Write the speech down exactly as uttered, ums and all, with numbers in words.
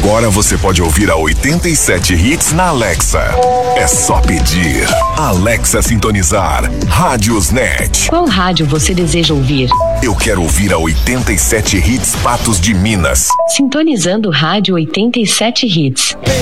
Agora você pode ouvir a oitenta e sete Hits na Alexa. É só pedir. Alexa sintonizar. Rádios Net. Qual rádio você deseja ouvir? Eu quero ouvir a oitenta e sete Hits Patos de Minas. Sintonizando Rádio oitenta e sete Hits.